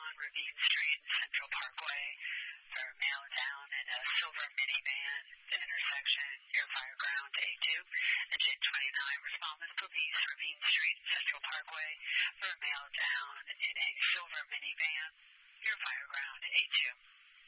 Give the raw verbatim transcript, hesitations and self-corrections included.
on Ravine Street, Central Parkway, for a male down in a silver minivan, the intersection near Fireground A two, engine twenty-nine. Respondent police, Ravine Street, Central Parkway, for a male down in a silver minivan near Fireground A two.